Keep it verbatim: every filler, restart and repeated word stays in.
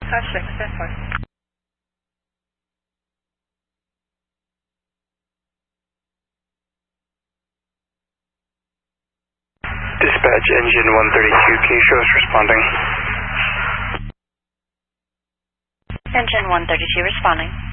five six, ten four. Dispatch, engine one thirty-two, can you show us responding? Engine one thirty-two responding.